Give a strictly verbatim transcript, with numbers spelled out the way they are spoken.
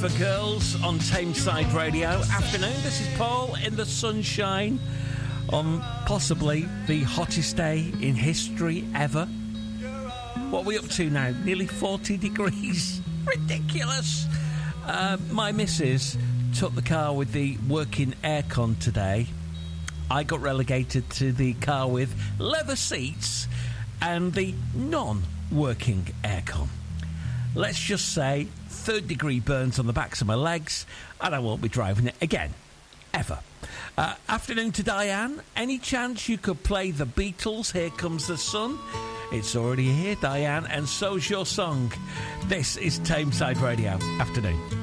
for Girls on Tameside Radio. Afternoon, this is Paul in the sunshine on possibly the hottest day in history ever. What are we up to now? Nearly forty degrees. Ridiculous. Uh, my missus took the car with the working aircon today. I got relegated to the car with leather seats and the non-working aircon. Let's just say third degree burns on the backs of my legs, and I won't be driving it again. Ever. Uh, afternoon to Diane. Any chance you could play the Beatles' Here Comes the Sun? It's already here, Diane, and so's your song. This is Tameside Radio. Afternoon.